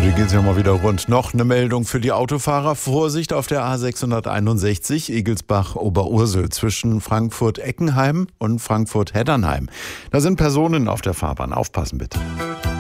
Heute geht es ja mal wieder rund. Noch eine Meldung für die Autofahrer. Vorsicht auf der A661 Egelsbach-Oberursel zwischen Frankfurt-Eckenheim und Frankfurt-Heddernheim. Da sind Personen auf der Fahrbahn. Aufpassen bitte.